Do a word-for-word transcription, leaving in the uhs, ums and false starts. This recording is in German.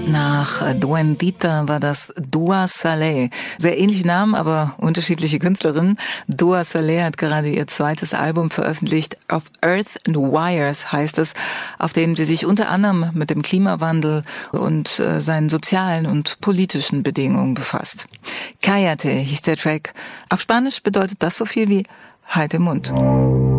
Nach Duendita war das Dua Saleh. Sehr ähnliche Namen, aber unterschiedliche Künstlerinnen. Dua Saleh hat gerade ihr zweites Album veröffentlicht. Of Earth and Wires heißt es, auf dem sie sich unter anderem mit dem Klimawandel und äh, seinen sozialen und politischen Bedingungen befasst. Cállate hieß der Track. Auf Spanisch bedeutet das so viel wie Halt den Mund.